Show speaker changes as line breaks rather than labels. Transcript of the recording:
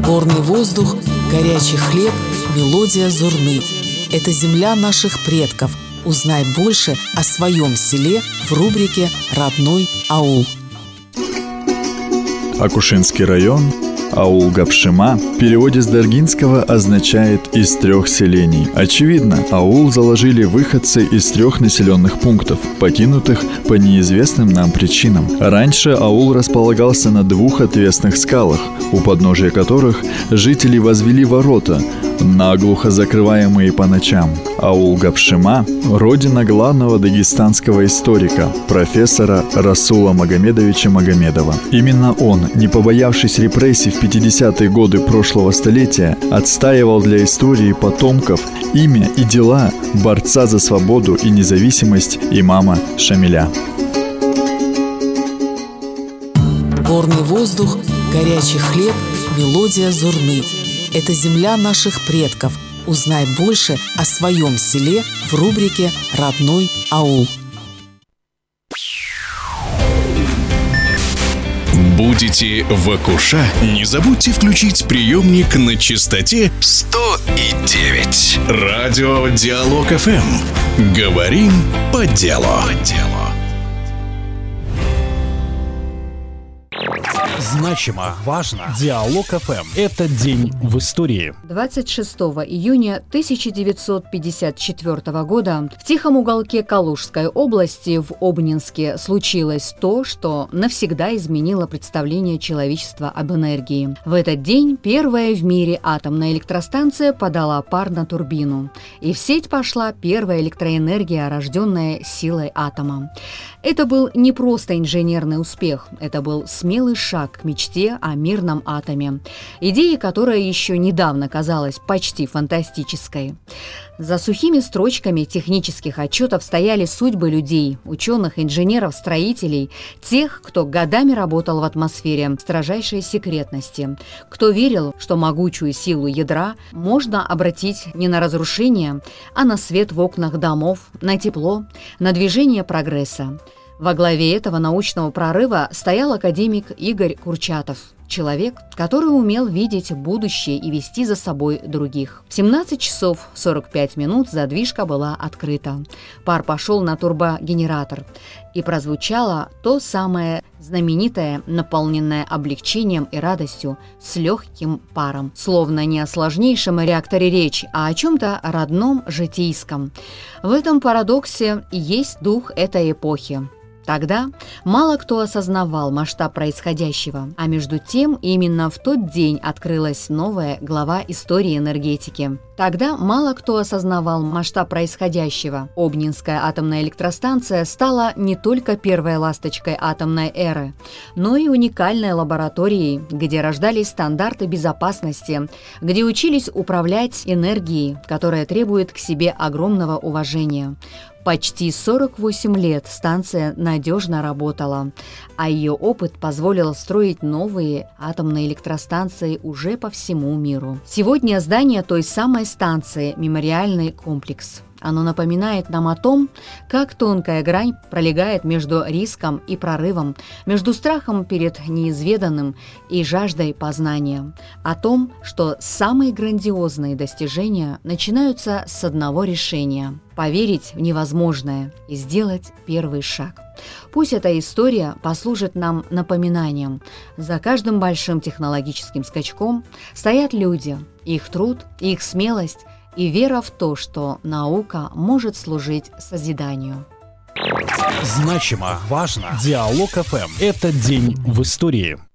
Горный воздух, горячий хлеб, мелодия зурны. Это земля наших предков. Узнай больше о своем селе в рубрике «Родной аул».
Акушинский район, аул Гапшима, в переводе с даргинского означает «из 3 селений». Очевидно, аул заложили выходцы из 3 населенных пунктов, покинутых по неизвестным нам причинам. Раньше аул располагался на 2 отвесных скалах, у подножия которых жители возвели ворота, наглухо закрываемые по ночам. Аул Гапшима – родина главного дагестанского историка, профессора Расула Магомедовича Магомедова. Именно он, не побоявшись репрессий в 50-е годы прошлого столетия, отстаивал для истории потомков имя и дела борца за свободу и независимость имама Шамиля.
Горный воздух, горячий хлеб, мелодия зурны. Это земля наших предков. Узнай больше о своем селе в рубрике «Родной аул».
Будете в Акуша? Не забудьте включить приемник на частоте 100,9. Радио Диалог ФМ. Говорим по делу.
Значимо, важно. Диалог ФМ. Это день в истории.
26 июня 1954 года в тихом уголке Калужской области в Обнинске случилось то, что навсегда изменило представление человечества об энергии. В этот день первая в мире атомная электростанция подала пар на турбину, и в сеть пошла первая электроэнергия, рожденная силой атома. Это был не просто инженерный успех, это был смелый шаг к мечте о мирном атоме, идея, которая еще недавно казалась почти фантастической. За сухими строчками технических отчетов стояли судьбы людей, ученых, инженеров, строителей, тех, кто годами работал в атмосфере строжайшей секретности, кто верил, что могучую силу ядра можно обратить не на разрушение, а на свет в окнах домов, на тепло, на движение прогресса. Во главе этого научного прорыва стоял академик Игорь Курчатов, человек, который умел видеть будущее и вести за собой других. В 17 часов 45 минут задвижка была открыта. Пар пошел на турбогенератор, и прозвучало то самое знаменитое, наполненное облегчением и радостью, с легким паром. Словно не о сложнейшем реакторе речь, а о чем-то родном, житейском. В этом парадоксе и есть дух этой эпохи. Тогда мало кто осознавал масштаб происходящего, а между тем именно в тот день открылась новая глава истории энергетики. Тогда мало кто осознавал масштаб происходящего. Обнинская атомная электростанция стала не только первой ласточкой атомной эры, но и уникальной лабораторией, где рождались стандарты безопасности, где учились управлять энергией, которая требует к себе огромного уважения. Почти 48 лет станция надежно работала, а ее опыт позволил строить новые атомные электростанции уже по всему миру. Сегодня здание той самой станции – мемориальный комплекс. Оно напоминает нам о том, как тонкая грань пролегает между риском и прорывом, между страхом перед неизведанным и жаждой познания, о том, что самые грандиозные достижения начинаются с одного решения – поверить в невозможное и сделать первый шаг. Пусть эта история послужит нам напоминанием. За каждым большим технологическим скачком стоят люди, их труд, их смелость и вера в то, что наука может служить созиданию.
Значимо, важно. Диалог ФМ. Это день в истории.